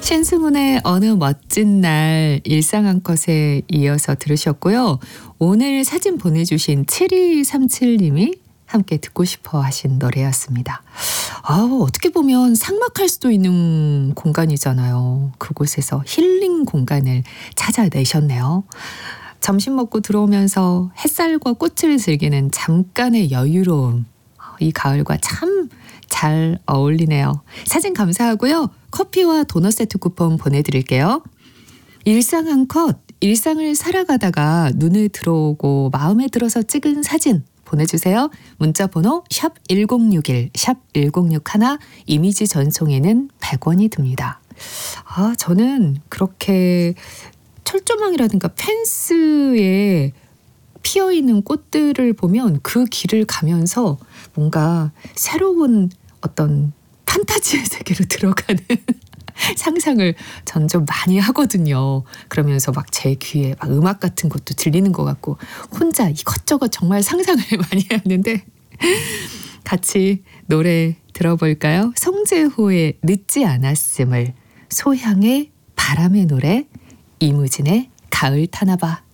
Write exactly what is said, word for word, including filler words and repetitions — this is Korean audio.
신승훈의 어느 멋진 날 일상 한 컷에 이어서 들으셨고요. 오늘 사진 보내주신 칠이삼칠 님이 함께 듣고 싶어 하신 노래였습니다. 아, 어떻게 보면 삭막할 수도 있는 공간이잖아요. 그곳에서 힐링 공간을 찾아내셨네요. 점심 먹고 들어오면서 햇살과 꽃을 즐기는 잠깐의 여유로움. 이 가을과 참 잘 어울리네요. 사진 감사하고요. 커피와 도넛 세트 쿠폰 보내드릴게요. 일상 한 컷, 일상을 살아가다가 눈에 들어오고 마음에 들어서 찍은 사진 보내주세요. 문자번호 샵 일공육일, 샵 일공육일, 이미지 전송에는 백 원이 듭니다. 아, 저는 그렇게 철조망이라든가 펜스에 피어있는 꽃들을 보면 그 길을 가면서 뭔가 새로운 어떤 판타지의 세계로 들어가는 상상을 점점 많이 하거든요. 그러면서 막 제 귀에 막 음악 같은 것도 들리는 것 같고 혼자 이것저것 정말 상상을 많이 하는데 같이 노래 들어볼까요? 송재호의 늦지 않았음을, 소향의 바람의 노래, 이무진의 가을 타나봐.